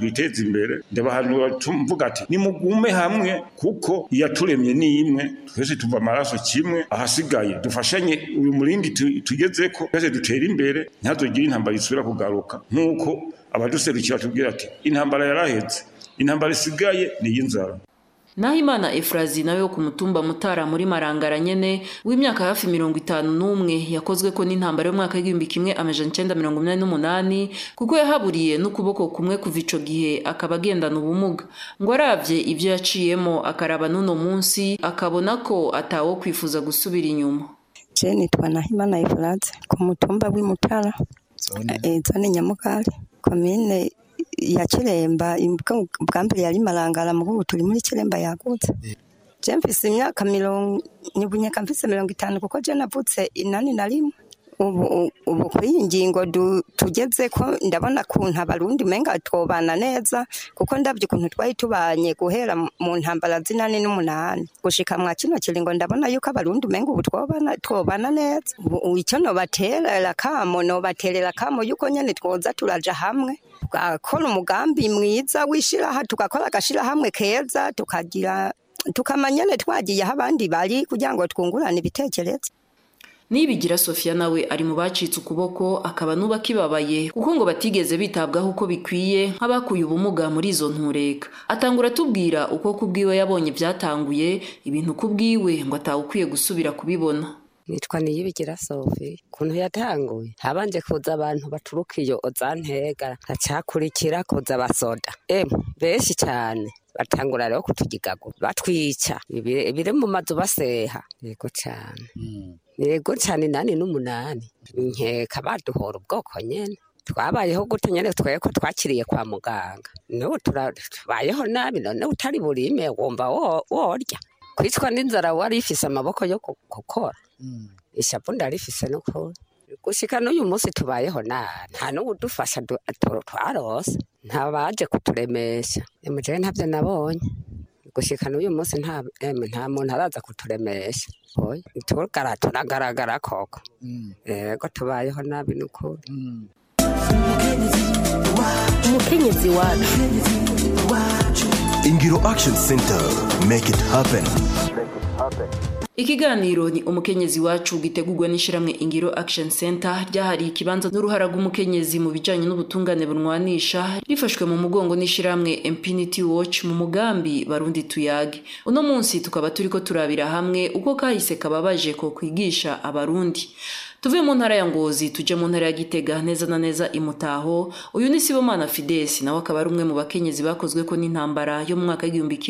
twiteze imbere ndabahanura tumvuga ati nimugume hamwe kuko iyaturemye ni imwe twese tuva amaraso kimwe ahasigaye dufashanye uyu murindi tugezeko twese dutera imbere ntihazogire intambara isubira kugaruka nk'uko abaduserukira tubwira ati intambara yaraheze intambara isigaye ni y'inzara. Nahimana Efrazi nawe wo ku mutumba Mutara muri Marangara nyene w'imyaka hafi 51 yakozwe ko n'intambara yo mwaka w'1988 kuko yahaburiye n'ukuboko kumwe kuva ico gihe akaba agendana ubumuga ngo aravye ivyo yaciyemo akaraba nuno munsi akabona ko atawo kwifuza gusubira inyuma. Je nitwa Nahimana Efrazi ku mutumba w'Imutara zone Nyamugari komine ya Kiremba bwa mbere yari Marangara mu bubu turi muri Kiremba yagutse. Je mfise imyaka 50 kuko je navutse 81. Ubu kwiyingingo tugeze ko ndabona kuntu abarundi menga twobana neza kuko ndavye kuntu twari tubanye guhera mu ntambara z'88 gushika mwa kino kiringo ndabona yuko abarundi menga ubu twobana neza. Icyo no baterera kamo yuko nyene twoza turaja hamwe tugakora umugambi mwiza wishiraha tugakora agashira hamwe keza tukamanyane twagiye abandi bari kugira ngo twungurane ibitekerezo. Nibigira Sofia nawe ari mu bacitse ukuboko akaba nuba kibabaye kuko ngo batigeze bitabwaho uko bikwiye nk'abakuye ubumuga muri izo ntureka. Atangura tubwira uko kubwiwe yabonye byatanguye ibintu kubwiwe ngo atawukwiye gusubira kubibona. Nitwa Niyibigira Sofia kuntu yatanguye habanje kuza abantu baturuka iyo ozantega acakurikira kuza basoda beshi cyane batangura rero kutugigago batwica ibire mu mazu baseha yego cyane 8 nkeka baduhora ubwoko nyene twabayeho gute nyene tweko twakiriye kwa muganga no turabayeho nabi none utari burime wumva worya kwicwa n'inzara wari ifise amaboko yo gukora ishapo ndarifise no ko gushika n'uyu munsi tubayeho nta no udufasha twarose nta baje kuturemesha emuje ntavyo nabonye gushika n'uyu munsi nta muntu araza kuturemesha oya turagaragara koko yego tubayeho nabi nuko umukenyezi wacu Ingiro Action Center, make it happen. Ikiganiro ni umukenyezi wacu gitegurwa n'ishiramwe Ingiro Action Center ryahari ikibanza n'uruhara rw'umukenyezi mu bijanye n'ubutungane bunwanisha rifashwe mu mugongo n'ishiramwe Infinity Watch mu mugambi Barundi tuyage. Uno munsi tukaba turiko turabira hamwe uko kahise kababaje ko kwigisha abarundi. Tuve mu ntara ya Ngozi tuje mu ntara ya Gitega neza na neza imutaho. Uyu ni Sibomana Fides nawe akaba ari umwe mu bakenyezi bakozwe ko n'intambara yo mu mwaka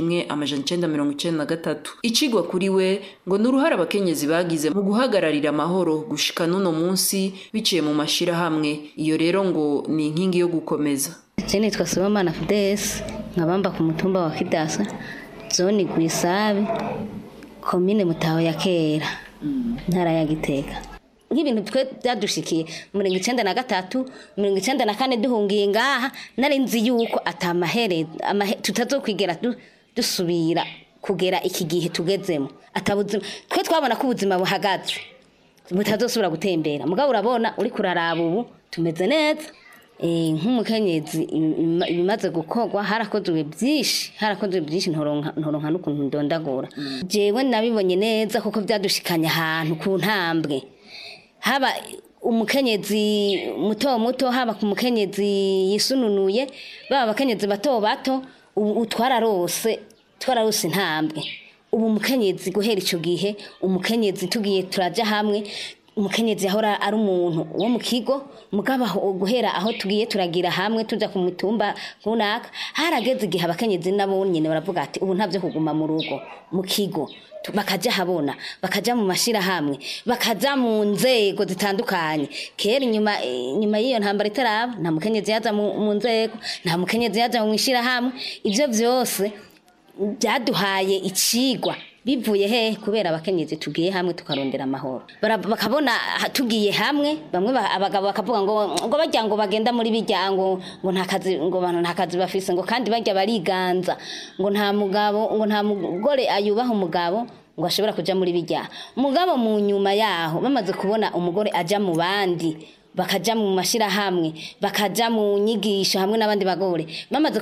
w'1993. Icigwa kuri we ngo n'uruhara abakenyezi bagize mu guhagararira amahoro gushika nuno munsi biciye mu mashira hamwe. Iyo rero ngo ni inkingi yo gukomeza. Je nitwa Sibomana Fides nkabamba ku mutumba wa Kidasa zone Gwisabe komine Mutaho ya Kera ntara ya Gitega. Nk'ibintu twe byadushikiye muri 1993 muri 1994 duhungiye ngaha narinzi yuko atamahere tutazokwigera dusubira kugera iki gihe tugezemo atabuzima twe twabona ko ubuzima buhagaze butazosubira gutembera mugabo urabona uri kuraraba ubu tumeze neza nk'umukenyezi bimaze gukorwa harakozwe byinshi ntoronka n'ukuntu ndondagura jewe nabibonye neza kuko byadushikanya ahantu ku ntambwe haba umukenyezi muto haba ku mukenyezi yisununuye baba abakenyezi bato twararose intambwe ubu umukenyezi guhera ico gihe umukenyezi tugiye turaja hamwe umukenyezi ahora ari umuntu wo mu kigo mugaba guhera aho tugiye turagira hamwe tuja ku mutumba kunaka harageze igihe abakenyezi nabo nyene baravuga ati ubu ntavyo kuguma mu rugo mu kigo bakaja habona bakaja mu mashira hamwe bakaja mu nzego zitandukanye kera inyuma y'iyo ntambara itaraba nta mukenyezi yaza mu nzego nta mukenyezi yaza mu mishira hamwe ivyo vyose byaduhaye icigwa bivuye he kubera abakenyezi tugiye hamwe tukarondera amahoro bakabona tugiye hamwe bamwe abagabo bakavuga ngo bajya ngo bagenda muri bijyango ngo nta kazi bafise ngo kandi bajya bariganza ngo nta mugore ayubaha umugabo ngo ashobora kuja muri bijya umugabo mu nyuma yaho bamaze kubona umugore aja mu bandi bakaja mu mashira hamwe bakaja mu nyigisho hamwe n'abandi bagore bamaze